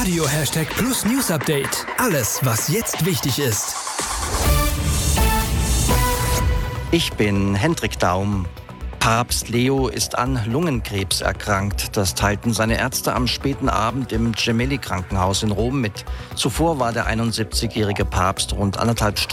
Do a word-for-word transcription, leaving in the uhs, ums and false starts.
Radio Hashtag Plus News Update. Alles, was jetzt wichtig ist. Ich bin Hendrik Daum. Papst Leo ist an Lungenkrebs erkrankt. Das teilten seine Ärzte am späten Abend im Gemelli-Krankenhaus in Rom mit. Zuvor war der einundsiebzigjährige Papst rund anderthalb